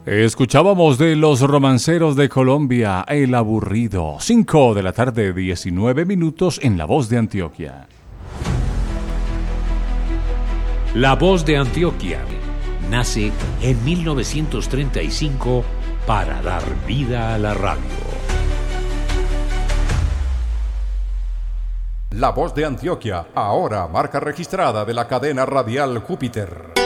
Escuchábamos de Los Romanceros de Colombia, El Aburrido. 5 de la tarde, 19 minutos en La Voz de Antioquia. La Voz de Antioquia nace en 1935 para dar vida a la radio. La Voz de Antioquia, ahora marca registrada de la cadena radial Júpiter.